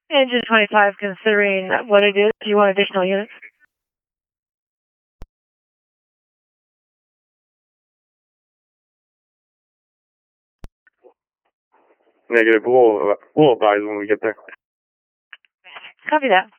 Engine 25, considering what it is, do you want additional units? Negative. We'll advise when we get there. Copy that.